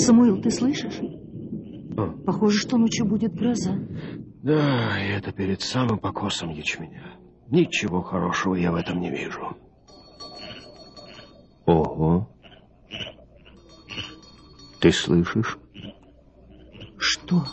Самуил, ты слышишь? Похоже, что ночью будет гроза. Да, и это перед самым покосом ячменя. Ничего хорошего я в этом не вижу. Ого. Ты слышишь? Что?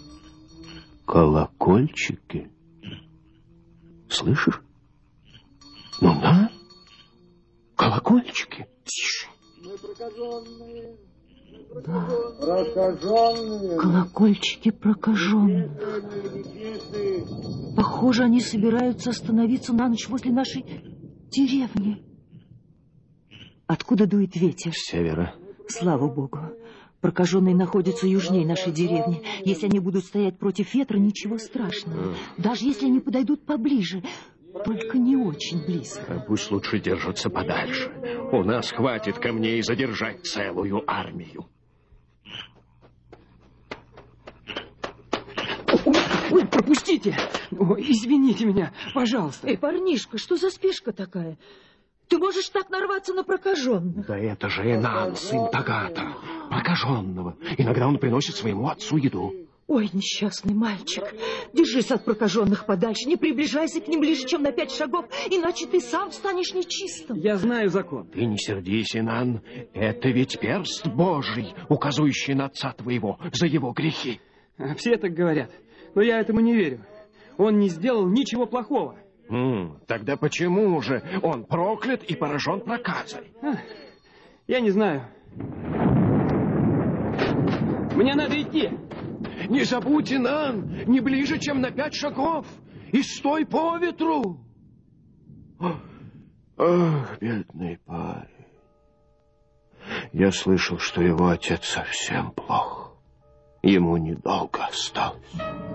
Колокольчики. Слышишь? Ну да. Колокольчики. Тише. Мы прокаженные. Да. Прокаженные. Колокольчики прокаженных. Похоже, они собираются остановиться на ночь возле нашей деревни. Откуда дует ветер? С севера. Слава Богу. Прокаженные находятся южнее нашей деревни. Если они будут стоять против ветра, ничего страшного. Даже если они подойдут поближе, только не очень близко. Пусть лучше держатся подальше. У нас хватит камней задержать целую армию. Ой, пропустите! Ой, извините меня, пожалуйста. Эй, парнишка, что за спешка такая? Ты можешь так нарваться на прокаженных. Да это же Энан, сын Тагата, прокаженного. Иногда он приносит своему отцу еду. Ой, несчастный мальчик, держись от прокаженных подальше, не приближайся к ним ближе, чем на 5 шагов, иначе ты сам станешь нечистым. Я знаю закон. Ты не сердись, Энан, это ведь перст Божий, указывающий на отца твоего за его грехи. Все так говорят, но я этому не верю. Он не сделал ничего плохого. Тогда почему же он проклят и поражен проказой? Я не знаю. Мне надо идти. Не забудь, Энан, не ближе, чем на 5 шагов, и стой по ветру. Ах, бедный парень. Я слышал, что его отец совсем плох. Ему недолго осталось.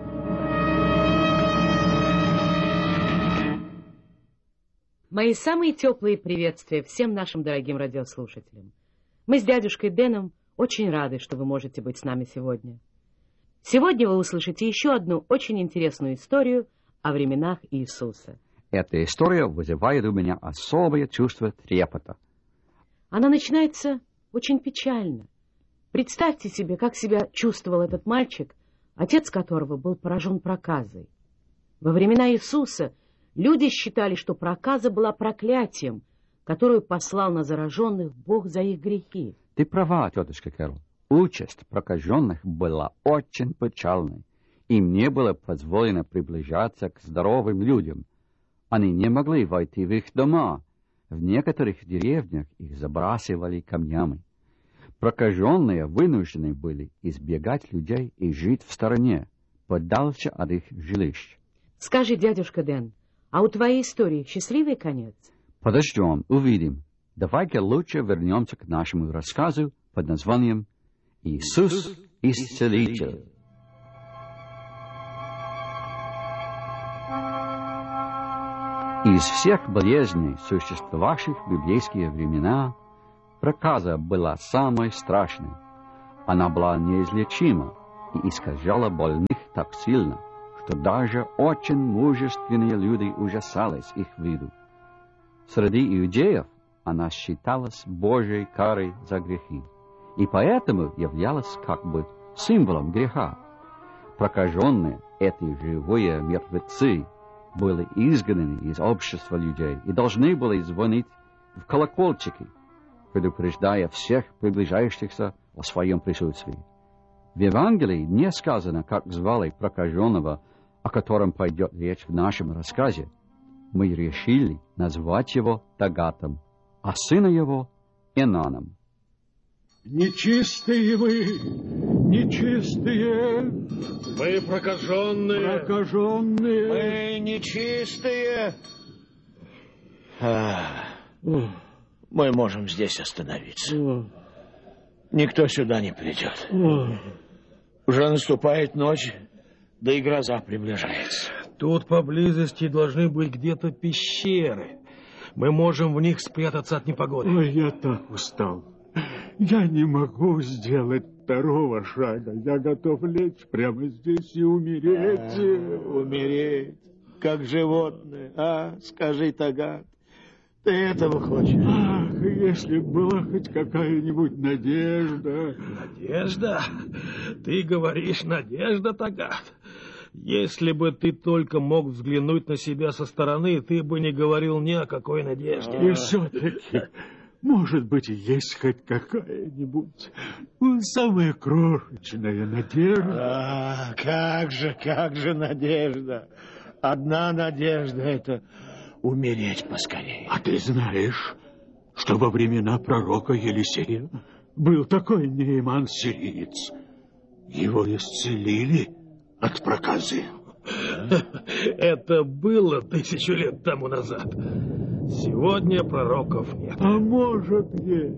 Мои самые теплые приветствия всем нашим дорогим радиослушателям. Мы с дядюшкой Дэном очень рады, что вы можете быть с нами сегодня. Сегодня вы услышите еще одну очень интересную историю о временах Иисуса. Эта история вызывает у меня особое чувство трепета. Она начинается очень печально. Представьте себе, как себя чувствовал этот мальчик, отец которого был поражен проказой. Во времена Иисуса люди считали, что проказа была проклятием, которую послал на зараженных Бог за их грехи. Ты права, тетушка Кэрол. Участь прокаженных была очень печальной. Им не было позволено приближаться к здоровым людям. Они не могли войти в их дома. В некоторых деревнях их забрасывали камнями. Прокаженные вынуждены были избегать людей и жить в стороне, подальше от их жилищ. Скажи, дядюшка Дэн, а у твоей истории счастливый конец? Подождем, увидим. Давай-ка лучше вернемся к нашему рассказу под названием «Иисус Исцелитель». Из всех болезней, существовавших в библейские времена, проказа была самой страшной. Она была неизлечима и искажала больных так сильно, что даже очень мужественные люди ужасались их виду. Среди иудеев она считалась Божьей карой за грехи, и поэтому являлась как бы символом греха. Прокаженные, эти живые мертвецы, были изгнаны из общества людей и должны были звонить в колокольчики, предупреждая всех приближающихся о своем присутствии. В Евангелии не сказано, как звали прокаженного, о котором пойдет речь в нашем рассказе. Мы решили назвать его Тагатом, а сына его Энаном. Нечистые вы, нечистые. Мы прокаженные. Прокаженные. Мы нечистые. Мы можем здесь остановиться. Никто сюда не придет. Уже наступает ночь, да и гроза приближается. Тут поблизости должны быть где-то пещеры. Мы можем в них спрятаться от непогоды. Ой, я так устал. Я не могу сделать второго шага. Я готов лечь прямо здесь и умереть. Умереть, как животное, а? Скажи, Тагат, ты этого хочешь? Ах, если была хоть какая-нибудь надежда. Надежда? Ты говоришь, надежда, Тагат? Если бы ты только мог взглянуть на себя со стороны, ты бы не говорил ни о какой надежде. И все-таки, может быть, есть хоть какая-нибудь, самая крошечная надежда. Как же надежда. Одна надежда — это умереть поскорее. А ты знаешь, что во времена пророка Елисея был такой Неиман-сириец. Его исцелили от проказы. Это было 1000 лет тому назад. Сегодня пророков нет. А может,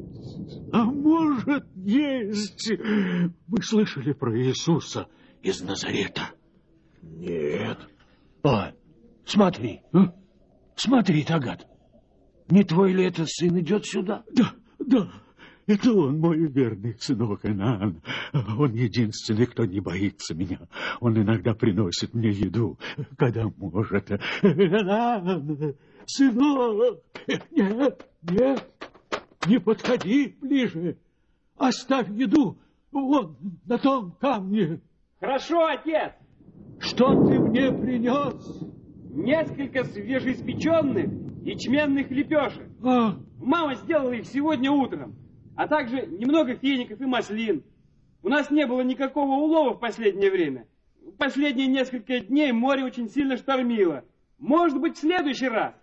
есть. Вы слышали про Иисуса из Назарета? Нет. О, смотри. Смотри, Тагат. Не твой ли это сын идет сюда? Да. Это он, мой верный сынок Инаан. Он единственный, кто не боится меня. Он иногда приносит мне еду, когда может. Инаан, сынок! Нет, не подходи ближе. Оставь еду вон на том камне. Хорошо, отец. Что ты мне принес? Несколько свежеиспеченных ячменных лепешек. Мама сделала их сегодня утром. А также немного фиников и маслин. У нас не было никакого улова в последнее время. В последние несколько дней море очень сильно штормило. Может быть, в следующий раз.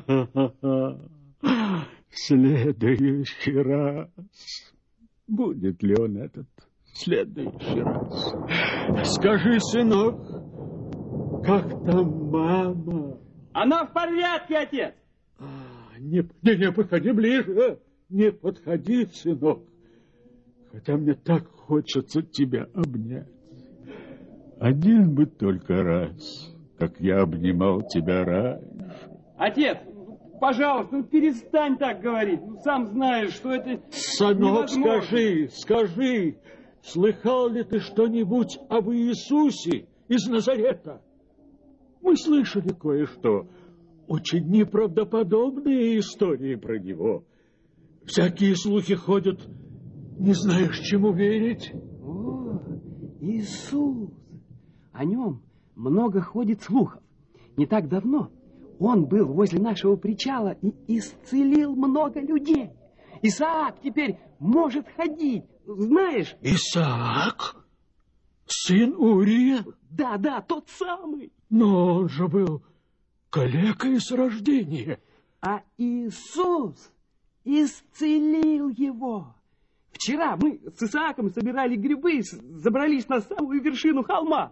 Следующий раз. Будет ли он этот следующий раз? Скажи, сынок, как там мама? Она в порядке, отец. Не подходи ближе. Не подходи, сынок. Хотя мне так хочется тебя обнять. Один бы только раз, как я обнимал тебя раньше. Отец, пожалуйста, перестань так говорить. Сам знаешь, что это Сынок, невозможно. скажи, слыхал ли ты что-нибудь об Иисусе из Назарета? Мы слышали кое-что. Очень неправдоподобные истории про него. Всякие слухи ходят, не знаешь, чему верить. О, Иисус! О нем много ходит слухов. Не так давно он был возле нашего причала и исцелил много людей. Исаак теперь может ходить, знаешь? Исаак? Сын Урия? Да, тот самый. Но он же был калекой с рождения. А Иисус исцелил его. Вчера мы с Исааком собирали грибы, забрались на самую вершину холма.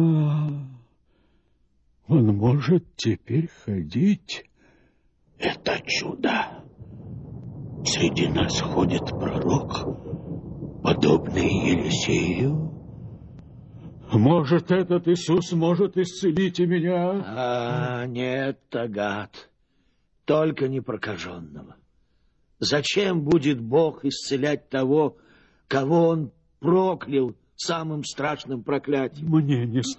Он может теперь ходить. Это чудо. Среди нас ходит пророк, подобный Елисею. Может, этот Иисус может исцелить и меня? Нет, Тагат, только не прокаженного. Зачем будет Бог исцелять того, кого Он проклял самым страшным проклятием? Мне не